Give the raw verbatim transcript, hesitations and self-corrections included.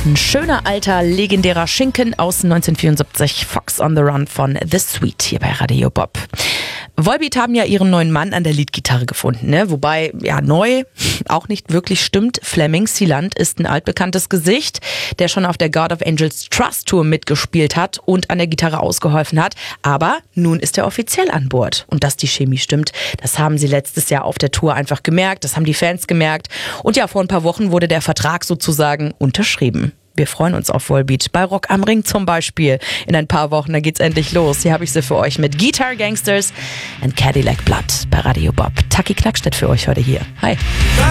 Ein schöner, alter, legendärer Schinken aus neunzehnhundertvierundsiebzig, Fox on the Run von The Sweet hier bei Radio Bob. Volbeat haben ja ihren neuen Mann an der Leadgitarre gefunden, ne? Wobei, ja, neu auch nicht wirklich stimmt. Flemming Seeland ist ein altbekanntes Gesicht, der schon auf der God of Angels Trust Tour mitgespielt hat und an der Gitarre ausgeholfen hat. Aber nun ist er offiziell an Bord. Und dass die Chemie stimmt, das haben sie letztes Jahr auf der Tour einfach gemerkt. Das haben die Fans gemerkt. Und ja, vor ein paar Wochen wurde der Vertrag sozusagen unterschrieben. Wir freuen uns auf Volbeat. Bei Rock am Ring zum Beispiel. In ein paar Wochen, da geht's endlich los. Hier habe ich sie für euch mit Guitar Gangsters and Cadillac Blood bei Radio Bob. Taki Knackstedt für euch heute hier. Hi.